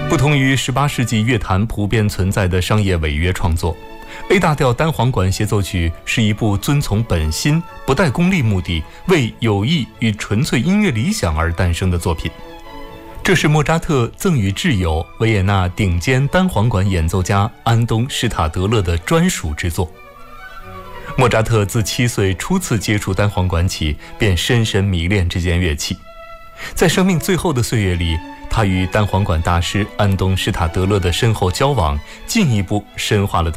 不同于18世纪乐坛普遍存在的商业违约创作， A 大调单簧管协奏曲是一部遵从本心、不带功利目的、为友谊与纯粹音乐理想而诞生的作品。这是莫扎特赠予挚友维也纳顶尖单簧管演奏家安东·施塔德勒的专属之作。莫扎特自7岁初次接触单簧管起，便深深迷恋这件乐器。在生命最后的岁月里，他与单簧管大师安东·施塔德勒的深厚交往，进一步深化了他